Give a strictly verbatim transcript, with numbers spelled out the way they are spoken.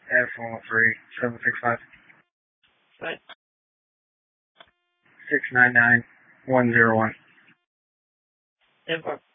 F one three seven six five. Right. Six nine nine one zero one. Info.